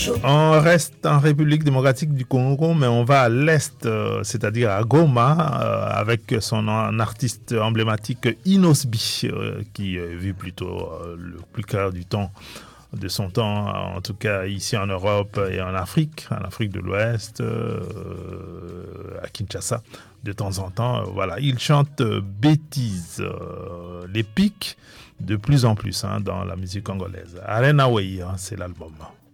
On reste en République démocratique du Congo, mais on va à l'est, c'est-à-dire à Goma, avec son artiste emblématique Inosbi, qui vit plutôt le plus clair du temps de son temps, en tout cas ici en Europe et en Afrique de l'Ouest, à Kinshasa, de temps en temps. Voilà, il chante bêtises, les pics de plus en plus dans la musique congolaise. Arena Way, c'est l'album.